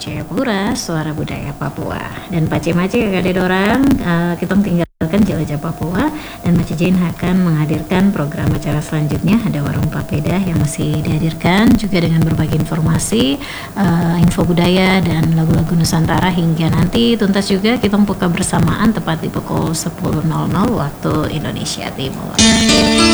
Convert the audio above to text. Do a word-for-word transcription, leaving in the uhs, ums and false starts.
Jayapura, Suara Budaya Papua. Dan pace-mace kakak dorang, uh, kita tinggalkan jelajah Papua, dan Mace Jane akan menghadirkan program acara selanjutnya. Ada Warung Papeda yang masih dihadirkan juga dengan berbagai informasi, uh, info budaya dan lagu-lagu Nusantara, hingga nanti tuntas juga kita buka bersamaan tepat di pukul sepuluh waktu Indonesia Timur.